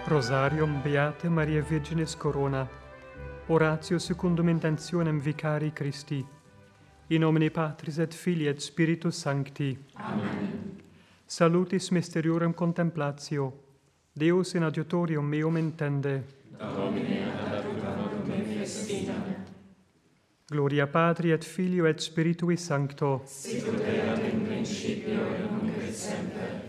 Rosarium Beate Maria Virginis Corona, oratio secundum intentionem vicari Christi, in nomine Patris et Filii et Spiritus Sancti. Amen. Salutis mysteriorem contemplatio, Deus in adiutorium meum intende. Domine ad adiutorium me festina. Gloria Patri et Filio et Spiritui Sancto. Sicut erat in principio et nunc et semper